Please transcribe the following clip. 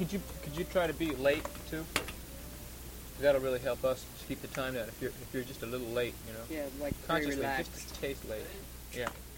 could you try to be late too? That'll really help us keep the time down. If you're just a little late, you know. Yeah, like very Consciously, relaxed. just a taste late. Yeah.